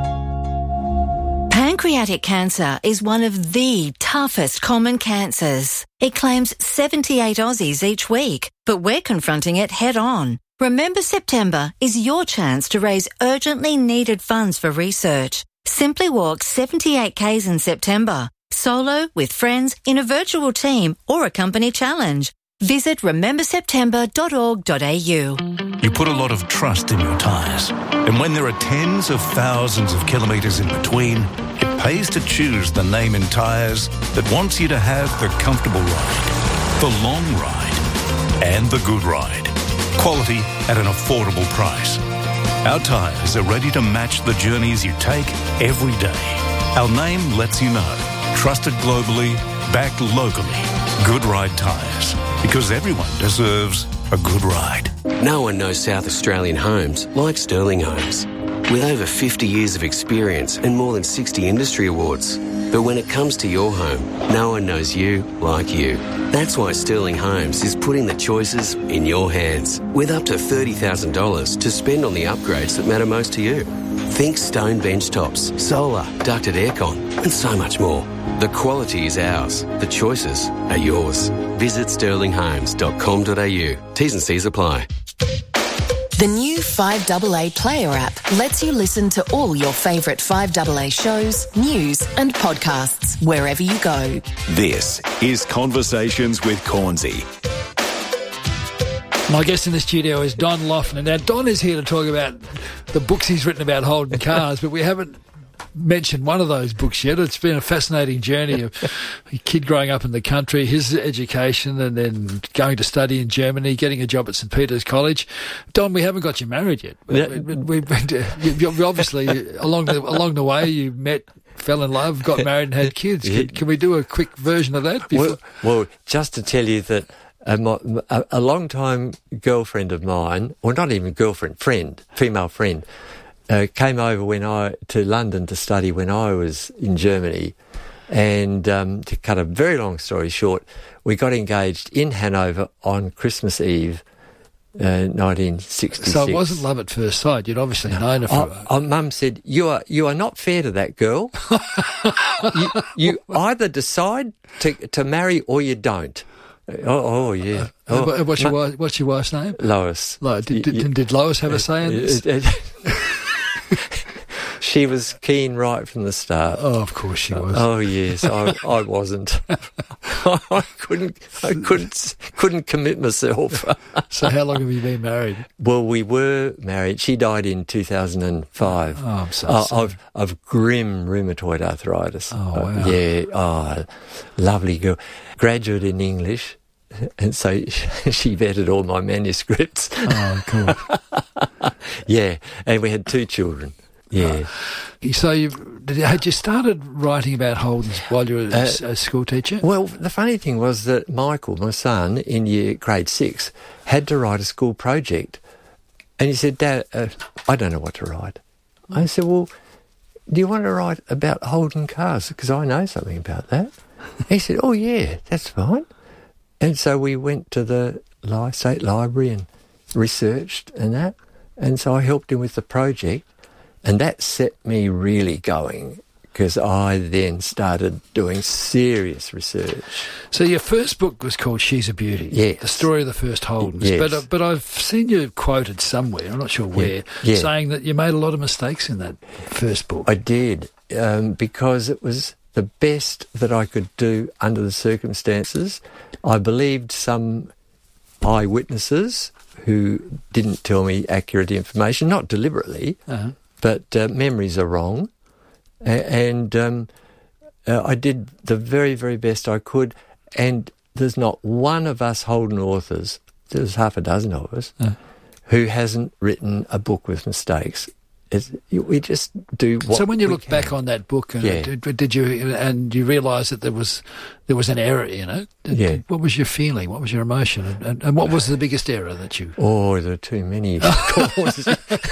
Pancreatic cancer is one of the toughest common cancers. It claims seventy-eight Aussies each week, but we're confronting it head on. Remember September is your chance to raise urgently needed funds for research. Simply walk seventy-eight kays in September, solo, with friends, in a virtual team, or a company challenge. Visit remember september dot org dot a u. You put a lot of trust in your tyres. And when there are tens of thousands of kilometres in between, it pays to choose the name in tyres that wants you to have the comfortable ride, the long ride, and the good ride. Quality at an affordable price. Our tyres are ready to match the journeys you take every day. Our name lets you know. Trusted globally, backed locally. Good Ride Tyres. Because everyone deserves a good ride. No one knows South Australian homes like Sterling Homes. With over fifty years of experience and more than sixty industry awards. But when it comes to your home, no one knows you like you. That's why Sterling Homes is putting the choices in your hands, with up to thirty thousand dollars to spend on the upgrades that matter most to you. Think stone bench tops, solar, ducted aircon, and so much more. The quality is ours. The choices are yours. Visit sterling homes dot com dot a u. T's and C's apply. The new five double A Player app lets you listen to all your favourite five double A shows, news and podcasts wherever you go. This is Conversations with Cornsey. My guest in the studio is Don Loeffler. Now, Don is here to talk about the books he's written about Holden cars, but we haven't mentioned one of those books yet. It's been a fascinating journey of a kid growing up in the country, his education, and then going to study in Germany, getting a job at Saint Peter's College. Don, we haven't got you married yet. Yeah. We've been to, you, obviously, along the, along the way, you met, fell in love, got married and had kids. Can, can we do a quick version of that? Before? Well, well, just to tell you that a, a, a long-time girlfriend of mine, or not even girlfriend, friend, female friend, Uh, came over when I to London to study when I was in Germany, and um, to cut a very long story short, we got engaged in Hanover on Christmas Eve, uh, nineteen sixty-six. So it wasn't love at first sight. You'd obviously known her for. Oh, oh, Mum said, "You are you are not fair to that girl. you, you either decide to to marry or you don't." Oh, oh yeah. Uh, oh, what's, your, ma- wife, what's your wife's name? Lois. Lo, did, did, did Lois have a say in this? She was keen right from the start. Oh, of course she was. Oh, yes, I, I wasn't. I couldn't, I couldn't, couldn't commit myself. So, how long have you been married? Well, we were married. She died in two thousand five. Oh, I'm so uh, sorry. Of, of grim rheumatoid arthritis. Oh, Uh, wow. yeah. Oh, lovely girl. Graduate in English. And so she vetted all my manuscripts. Oh, cool. Yeah, and we had two children. Yeah. Uh, so you did, had you started writing about Holden's while you were a, Uh, a school teacher? Well, the funny thing was that Michael, my son, in year grade six, had to write a school project. And he said, Dad, uh, I don't know what to write. I said, well, do you want to write about Holden cars? Because I know something about that. He said, oh, yeah, that's fine. And so we went to the li- State Library and researched and that. And so I helped him with the project. And that set me really going because I then started doing serious research. So your first book was called She's a Beauty. Yes. The story of the first Holdens. Yes. But, uh, but I've seen you quoted somewhere, I'm not sure where, Yeah. saying that you made a lot of mistakes in that first book. I did um, because it was the best that I could do under the circumstances. I believed some eyewitnesses who didn't tell me accurate information, not deliberately, Uh-huh. but uh, memories are wrong. A- and um, uh, I did the very, very best I could. And there's not one of us Holden authors, there's half a dozen of us, Uh. who hasn't written a book with mistakes. It's, we just do what So when you we look can. back on that book, and Yeah. did, did you and you realise that there was there was an error in it? Did- Yeah. What was your feeling? What was your emotion? And, and, and what was the biggest error that you? Oh, there are too many, of course.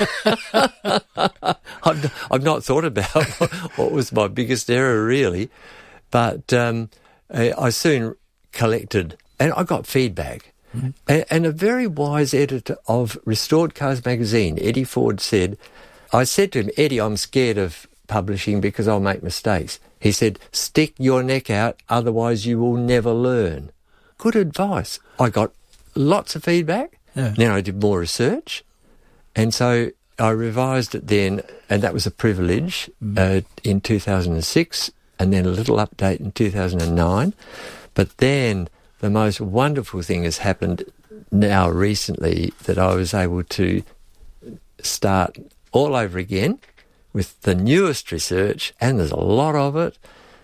I've, I've not thought about what was my biggest error, really. But um, I, I soon collected, and I got feedback. Mm-hmm. And, and a very wise editor of Restored Cars magazine, Eddie Ford, said, I said to him, Eddie, I'm scared of publishing because I'll make mistakes. He said, stick your neck out, otherwise you will never learn. Good advice. I got lots of feedback. Yeah. Then I did more research. And so I revised it then, and that was a privilege, mm. uh, in two thousand six, and then a little update in two thousand nine. But then the most wonderful thing has happened now recently, that I was able to start all over again with the newest research, and there's a lot of it,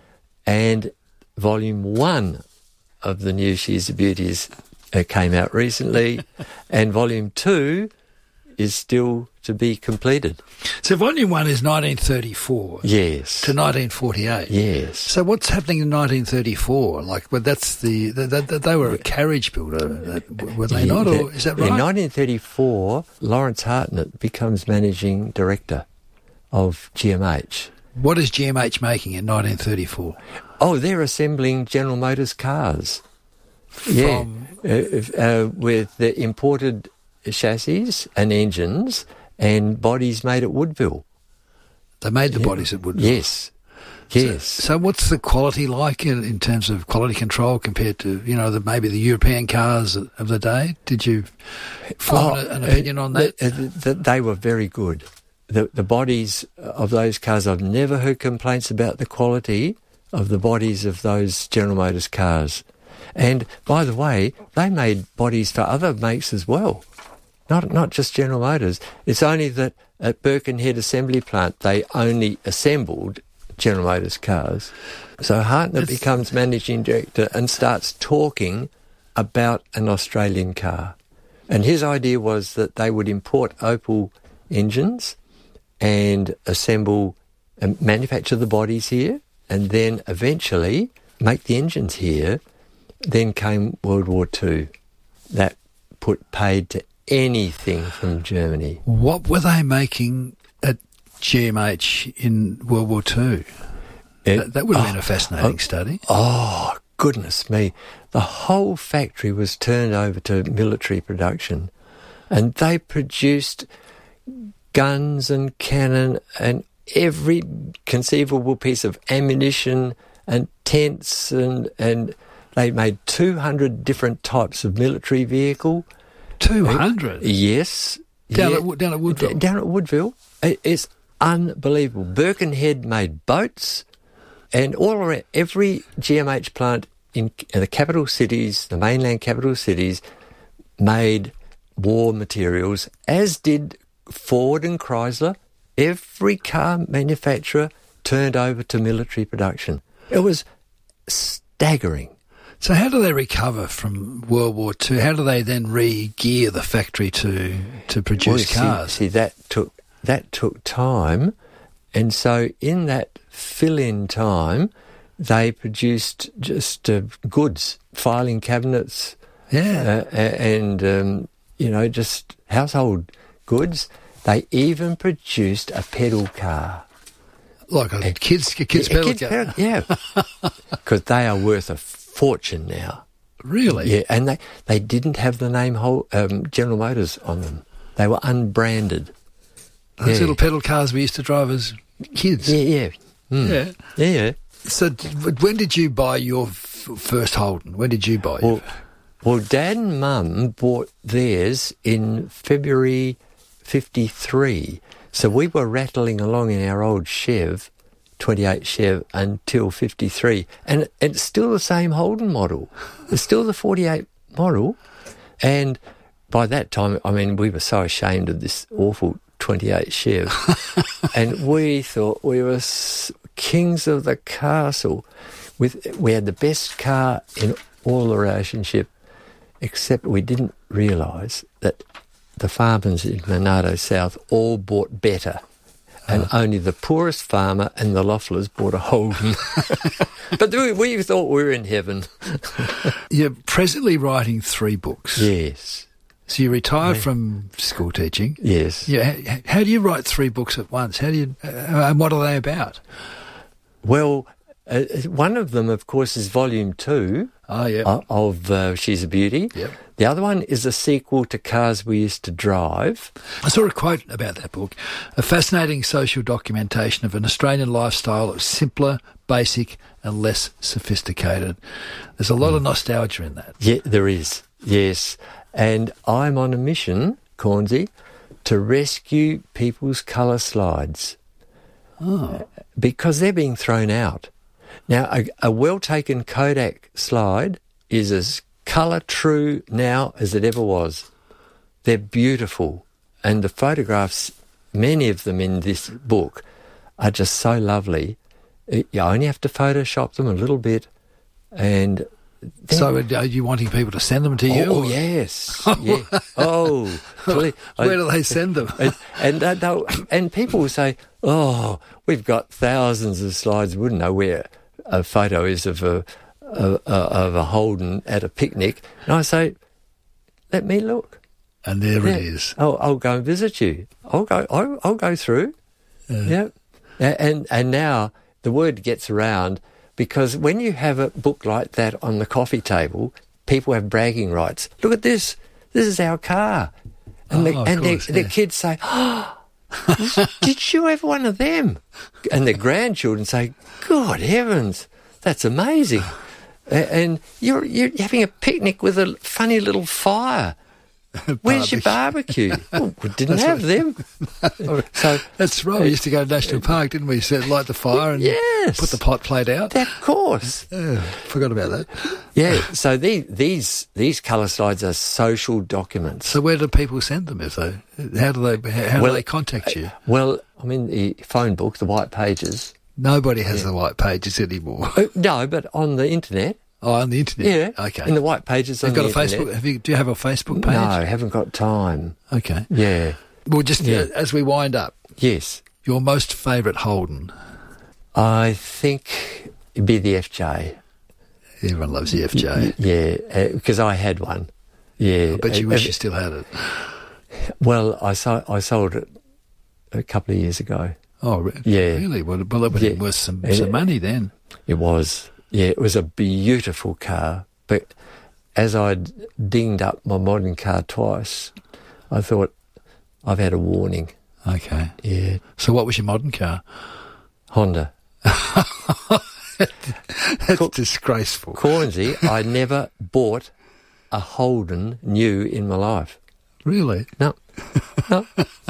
and volume one of the new She's a Beauties uh, came out recently, and volume two is still to be completed. So volume one is nineteen thirty-four. Yes. To nineteen forty-eight. Yes. So what's happening in nineteen thirty-four? Like, well, that's the, the, the, the they were a carriage builder, were they Yeah, not? Or is that right? In nineteen thirty-four, Lawrence Hartnett becomes managing director of G M H. What is G M H making in nineteen thirty-four? Oh, they're assembling General Motors cars. Yeah, uh, uh, with the imported chassis and engines and bodies made at Woodville. They made the Yeah. bodies at Woodville? Yes. Yes. So, so what's the quality like in, in terms of quality control compared to, you know, the, maybe the European cars of the day? Did you form Oh, an opinion on that? uh, uh, they were very good. The, the bodies of those cars, I've never heard complaints about the quality of the bodies of those General Motors cars. And, by the way, they made bodies for other makes as well, not not just General Motors. It's only that at Birkenhead Assembly Plant they only assembled General Motors cars. So Hartnett it's... becomes managing director and starts talking about an Australian car. And his idea was that they would import Opel engines and assemble and manufacture the bodies here, and then eventually make the engines here. Then came World War Two. That put paid to anything from Germany. What were they making at G M H in World War Two? It, that, that would have oh, been a fascinating oh, study. Oh, goodness me. The whole factory was turned over to military production, and they produced guns and cannon and every conceivable piece of ammunition and tents and, and They made two hundred different types of military vehicle. two hundred? Yes. Down, yeah. at, down at Woodville? Down at Woodville. It, it's unbelievable. Birkenhead made boats, and all around, every G M H plant in, in the capital cities, the mainland capital cities, made war materials, as did Ford and Chrysler. Every car manufacturer turned over to military production. It was staggering. So how do they recover from World War Two? How do they then re-gear the factory to to produce well, cars? See, see, that took that took time, and so in that fill-in time, they produced just uh, goods, filing cabinets, yeah, uh, and um, you know, just household goods. They even produced a pedal car. Like a, a kids, a kids yeah, pedal kids car? Pedal, yeah. Because they are worth a fortune now. Really? Yeah, and they, they didn't have the name whole, um, General Motors on them. They were unbranded. Those yeah. little pedal cars we used to drive as kids. Yeah, yeah. Mm. Yeah. Yeah, yeah. So when did you buy your f- first Holden? When did you buy it? Well, well, Dad and Mum bought theirs in February fifty-three. So we were rattling along in our old Chev, twenty-eight Chev, until fifty-three. And it's still the same Holden model. It's still the forty-eight model. And by that time, I mean, we were so ashamed of this awful twenty-eight Chev. And we thought we were kings of the castle. With We had the best car in all the relationship, except we didn't realise that the farmers in Monado South all bought better, and oh. only the poorest farmer and the Loefflers bought a Holden. But we, we thought we were in heaven. You're presently writing three books. Yes. So you retired yeah. from school teaching. Yes. Yeah. How do you write three books at once? How do you? Uh, and what are they about? Well, uh, one of them, of course, is volume two. Oh, yeah. Of uh, She's a Beauty. Yep. The other one is a sequel to Cars We Used to Drive. I saw a quote about that book. A fascinating social documentation of an Australian lifestyle that was simpler, basic and less sophisticated. There's a lot mm. of nostalgia in that. Yeah, there is. Yes. And I'm on a mission, Cornsey, to rescue people's colour slides. Oh. Because they're being thrown out. Now, a, a well-taken Kodak slide is as colour true now as it ever was. They're beautiful. And the photographs, many of them in this book, are just so lovely. You only have to Photoshop them a little bit. And so are you wanting people to send them to you? Oh, yes. yeah. Oh, where I, do they send them? and and, uh, and people will say, oh, we've got thousands of slides. Wouldn't know where a photo is of a, a, a of a Holden at a picnic. And I say, let me look. And there yeah. it is. I'll, I'll go and visit you. I'll go. I'll, I'll go through. Yeah. yeah. And and now the word gets around. Because when you have a book like that on the coffee table, people have bragging rights. Look at this. This is our car. And, oh, the, and course, the, yeah. the kids say, oh, did you have one of them? And their grandchildren say, good heavens, that's amazing. And you're, you're having a picnic with a funny little fire. Where's your barbecue? Oh, we didn't That's have right. them. So that's right. We used to go to National Park, didn't we? Set light the fire and yes. put the pot plate out. Of course. Yeah, forgot about that. Yeah. So these these these colour slides are social documents. So where do people send them? If they, how do they how well, do they contact you? Well, I mean the phone book, the white pages. Nobody has yeah. the white pages anymore. Uh, no, but on the internet. Oh, on the internet? Yeah. Okay. In the white pages on You've got the a internet. Facebook. Have you, do you have a Facebook page? No, I haven't got time. Okay. Yeah. Well, just yeah. uh, as we wind up. Yes. Your most favourite Holden? I think it'd be the F J. Everyone loves the F J. Yeah, because uh, I had one. Yeah. I bet you uh, wish uh, you still had it. Well, I, so, I sold it a couple of years ago. Oh, re- yeah. really? Well, well it would have been worth some, it, some money then. It was. Yeah, it was a beautiful car. But as I'd dinged up my modern car twice, I thought, I've had a warning. Okay. Yeah. So what was your modern car? Honda. That's Co- disgraceful. Cornsey, I never bought a Holden new in my life. Really? No. No.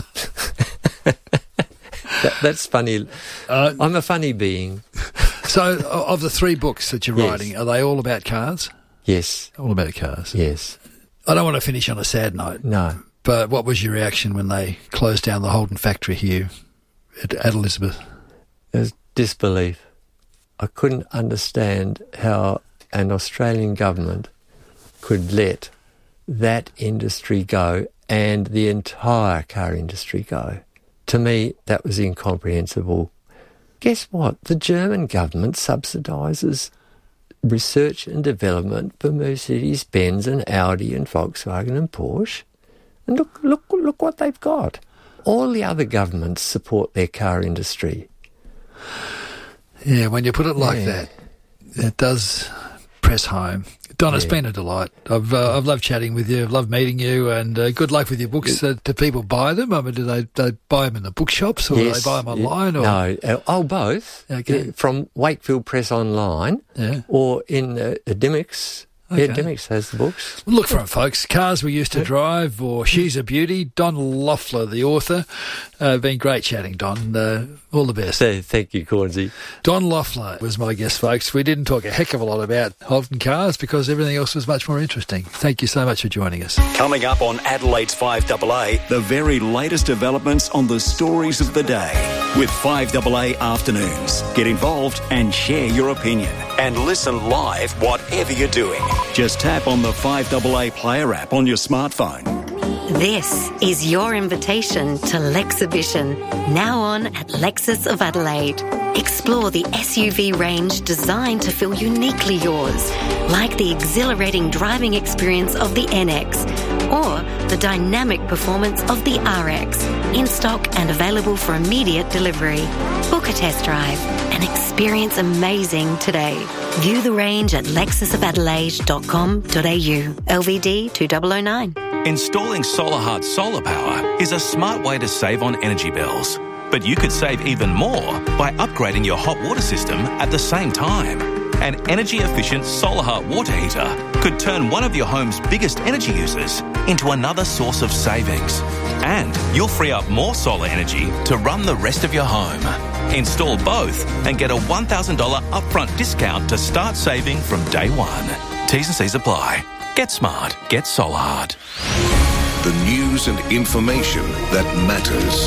that, that's funny. Uh, I'm a funny being. So, of the three books that you're yes. writing, are they all about cars? Yes. All about cars? Yes. I don't want to finish on a sad note. No. But what was your reaction when they closed down the Holden factory here at, at Elizabeth? It was disbelief. I couldn't understand how an Australian government could let that industry go and the entire car industry go. To me, that was incomprehensible. Guess what? The German government subsidises research and development for Mercedes-Benz and Audi and Volkswagen and Porsche. And look, look, look what they've got. All the other governments support their car industry. Yeah, when you put it like yeah. that, it does press home. Don, it's yeah. been a delight. I've uh, I've loved chatting with you. I've loved meeting you, and uh, good luck with your books. Uh, do people buy them? I mean, do they, they buy them in the bookshops, or yes. do they buy them online? Or? No, uh, oh, both. Okay. From Wakefield Press online, yeah. or in uh, Dymocks. Okay. Yeah, Dymocks has the books. Look for them, folks. Cars We Used to Drive, or She's a Beauty. Don Loeffler, the author. Uh, been great chatting, Don. Uh, all the best. So, thank you, Cornsey. Don Loeffler was my guest, folks. We didn't talk a heck of a lot about Holden cars because everything else was much more interesting. Thank you so much for joining us. Coming up on Adelaide's five A A, the very latest developments on the stories of the day with five A A Afternoons. Get involved and share your opinion. And listen live whatever you're doing. Just tap on the five A A Player app on your smartphone. This is your invitation to Lexhibition, now on at Lexus of Adelaide. Explore the S U V range designed to feel uniquely yours, like the exhilarating driving experience of the N X or the dynamic performance of the R X, in stock and available for immediate delivery. Book a test drive and experience amazing today. View the range at lexus of adelaide dot com dot a u. L V D two thousand nine. Installing SolarHeart solar power is a smart way to save on energy bills. But you could save even more by upgrading your hot water system at the same time. An energy-efficient SolarHeart water heater could turn one of your home's biggest energy users into another source of savings. And you'll free up more solar energy to run the rest of your home. Install both and get a one thousand dollars upfront discount to start saving from day one. T's and C's apply. Get smart. Get SolarHeart. The news and information that matters.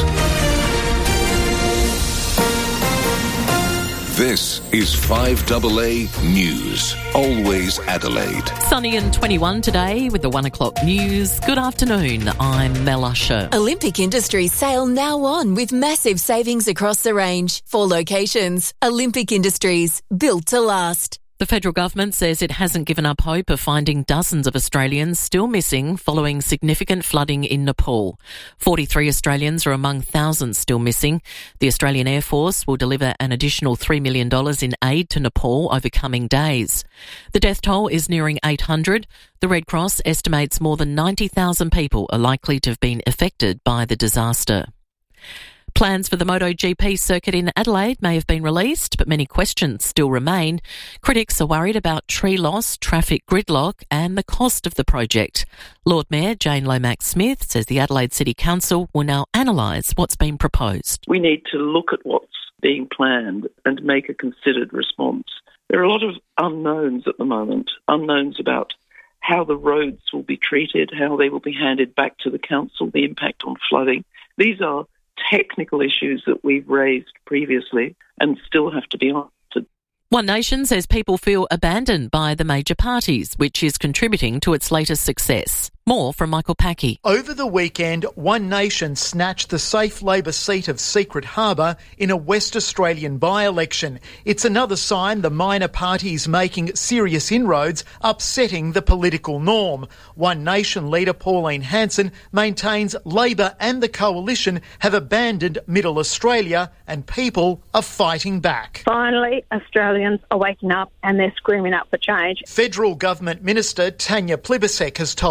This is five A A News. Always Adelaide. Sunny and twenty-one today with the one o'clock news. Good afternoon. I'm Mel Usher. Olympic Industries sale now on with massive savings across the range. Four locations. Olympic Industries, built to last. The federal government says it hasn't given up hope of finding dozens of Australians still missing following significant flooding in Nepal. forty-three Australians are among thousands still missing. The Australian Air Force will deliver an additional three million dollars in aid to Nepal over coming days. The death toll is nearing eight hundred. The Red Cross estimates more than ninety thousand people are likely to have been affected by the disaster. Plans for the MotoGP circuit in Adelaide may have been released, but many questions still remain. Critics are worried about tree loss, traffic gridlock and the cost of the project. Lord Mayor Jane Lomax-Smith says the Adelaide City Council will now analyse what's been proposed. We need to look at what's being planned and make a considered response. There are a lot of unknowns at the moment, unknowns about how the roads will be treated, how they will be handed back to the council, the impact on flooding. These are technical issues that we've raised previously and still have to be answered. One Nation says people feel abandoned by the major parties, which is contributing to its latest success. More from Michael Packy. Over the weekend, One Nation snatched the safe Labor seat of Secret Harbour in a West Australian by-election. It's another sign the minor parties making serious inroads, upsetting the political norm. One Nation leader Pauline Hanson maintains Labor and the Coalition have abandoned Middle Australia and people are fighting back. Finally, Australians are waking up and they're screaming out for change. Federal Government Minister Tanya Plibersek has told Seven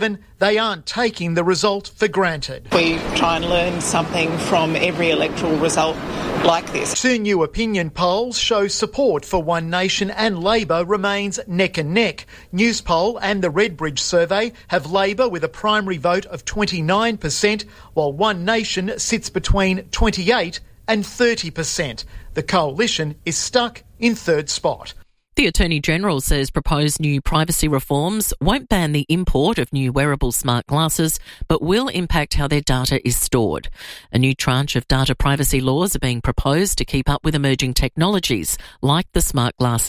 seven, they aren't taking the result for granted. We try and learn something from every electoral result like this. Two new opinion polls show support for One Nation and Labor remains neck and neck. Newspoll and the Redbridge survey have Labor with a primary vote of twenty-nine percent, while One Nation sits between twenty-eight and thirty percent. The coalition is stuck in third spot. The Attorney-General says proposed new privacy reforms won't ban the import of new wearable smart glasses, but will impact how their data is stored. A new tranche of data privacy laws are being proposed to keep up with emerging technologies, like the smart glasses